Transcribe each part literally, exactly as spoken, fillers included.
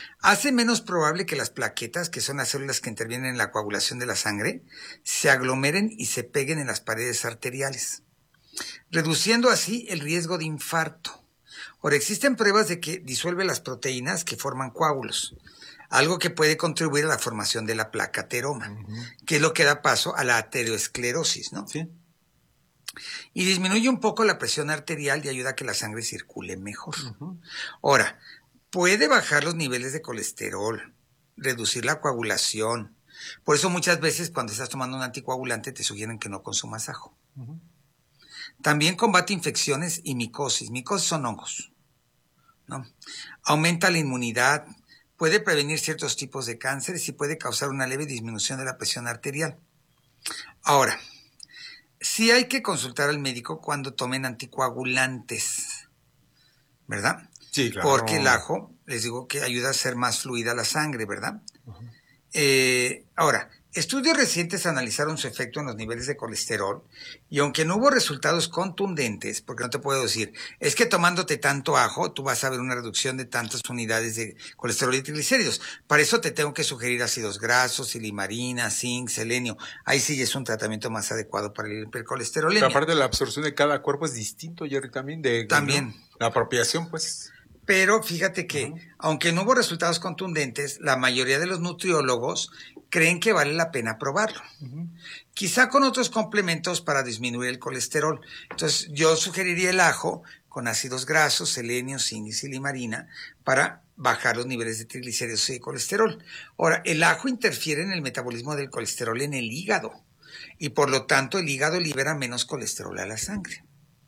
Hace menos probable que las plaquetas, que son las células que intervienen en la coagulación de la sangre, se aglomeren y se peguen en las paredes arteriales, reduciendo así el riesgo de infarto. Ahora, existen pruebas de que disuelve las proteínas que forman coágulos, algo que puede contribuir a la formación de la placa ateroma, uh-huh. que es lo que da paso a la aterosclerosis, ¿no? Sí. Y disminuye un poco la presión arterial y ayuda a que la sangre circule mejor. Uh-huh. Ahora, puede bajar los niveles de colesterol, reducir la coagulación. Por eso muchas veces cuando estás tomando un anticoagulante te sugieren que no consumas ajo. Uh-huh. También combate infecciones y micosis. Micosis son hongos, ¿no? Aumenta la inmunidad, puede prevenir ciertos tipos de cánceres y puede causar una leve disminución de la presión arterial. Ahora, sí hay que consultar al médico cuando tomen anticoagulantes, ¿verdad? Sí, claro. Porque el ajo, les digo que ayuda a hacer más fluida la sangre, ¿verdad? Uh-huh. Eh, ahora, estudios recientes analizaron su efecto en los niveles de colesterol y aunque no hubo resultados contundentes, porque no te puedo decir, es que tomándote tanto ajo, tú vas a ver una reducción de tantas unidades de colesterol y triglicéridos. Para eso te tengo que sugerir ácidos grasos, silimarina, zinc, selenio. Ahí sí es un tratamiento más adecuado para el hipercolesterolemia. Pero aparte la absorción de cada cuerpo es distinto, Jerry, también. De, también. ¿no? La apropiación, pues... Pero fíjate que, uh-huh. aunque no hubo resultados contundentes, la mayoría de los nutriólogos creen que vale la pena probarlo. Uh-huh. Quizá con otros complementos para disminuir el colesterol. Entonces, yo sugeriría el ajo con ácidos grasos, selenio, zinc y silimarina para bajar los niveles de triglicéridos y de colesterol. Ahora, el ajo interfiere en el metabolismo del colesterol en el hígado y por lo tanto el hígado libera menos colesterol a la sangre.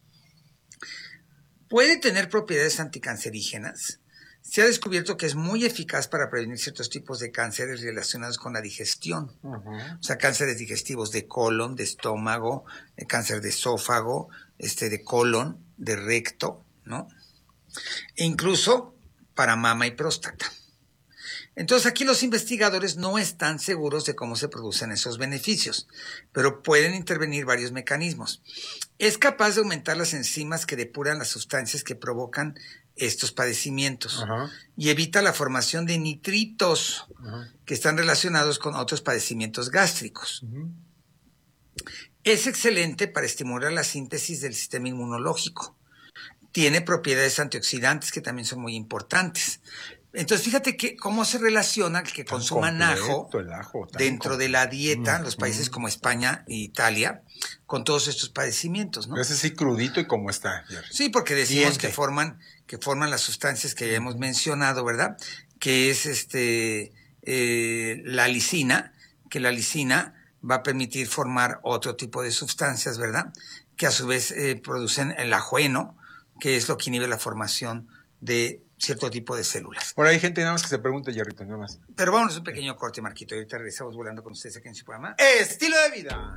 Puede tener propiedades anticancerígenas. Se ha descubierto que es muy eficaz para prevenir ciertos tipos de cánceres relacionados con la digestión. Uh-huh. O sea, cánceres digestivos de colon, de estómago, de cáncer de esófago, este, de colon, de recto, ¿no? E incluso para mama y próstata. Entonces aquí los investigadores no están seguros de cómo se producen esos beneficios, pero pueden intervenir varios mecanismos. Es capaz de aumentar las enzimas que depuran las sustancias que provocan estos padecimientos uh-huh. y evita la formación de nitritos uh-huh. que están relacionados con otros padecimientos gástricos. Uh-huh. Es excelente para estimular la síntesis del sistema inmunológico. Tiene propiedades antioxidantes que también son muy importantes. Entonces, fíjate que cómo se relaciona el que tan consuman ajo, el ajo dentro completo. De la dieta, en los países como España e Italia, con todos estos padecimientos, ¿no? Ese sí crudito y cómo está. Jerry. Sí, porque decimos que forman, que forman las sustancias que ya hemos mencionado, ¿verdad? Que es este eh, la lisina, que la lisina va a permitir formar otro tipo de sustancias, ¿verdad? Que a su vez eh, producen el ajueno, que es lo que inhibe la formación de cierto tipo de células. Por ahí hay gente nada más que se pregunta, Jerrito, nada más. Pero vámonos un pequeño corte, Marquito, y ahorita regresamos volando con ustedes aquí en su programa Estilo de Vida.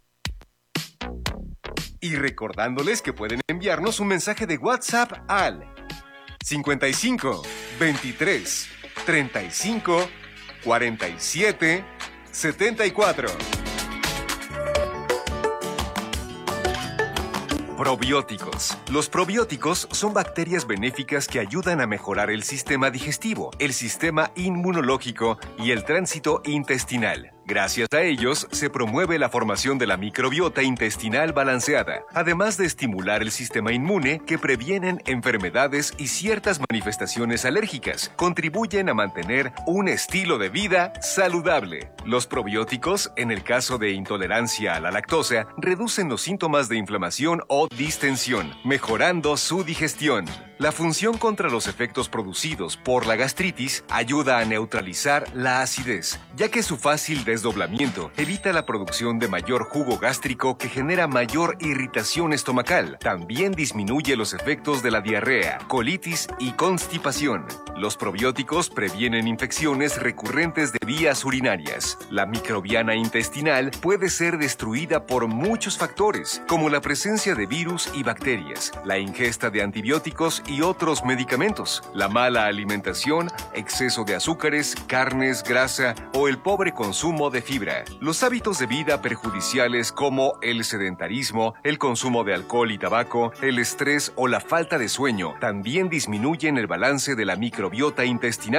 Y recordándoles que pueden enviarnos un mensaje de WhatsApp al cincuenta y cinco, veintitrés, treinta y cinco, cuarenta y siete, setenta y cuatro. Probióticos. Los probióticos son bacterias benéficas que ayudan a mejorar el sistema digestivo, el sistema inmunológico y el tránsito intestinal. Gracias a ellos, se promueve la formación de la microbiota intestinal balanceada, además de estimular el sistema inmune que previenen enfermedades y ciertas manifestaciones alérgicas. Contribuyen a mantener un estilo de vida saludable. Los probióticos, en el caso de intolerancia a la lactosa, reducen los síntomas de inflamación o distensión, mejorando su digestión. La función contra los efectos producidos por la gastritis ayuda a neutralizar la acidez, ya que su fácil desdoblamiento evita la producción de mayor jugo gástrico que genera mayor irritación estomacal. También disminuye los efectos de la diarrea, colitis y constipación. Los probióticos previenen infecciones recurrentes de vías urinarias. La microbiana intestinal puede ser destruida por muchos factores, como la presencia de virus y bacterias, la ingesta de antibióticos y otros medicamentos, la mala alimentación, exceso de azúcares, carnes, grasa o el pobre consumo de fibra. Los hábitos de vida perjudiciales como el sedentarismo, el consumo de alcohol y tabaco, el estrés o la falta de sueño también disminuyen el balance de la microbiota intestinal.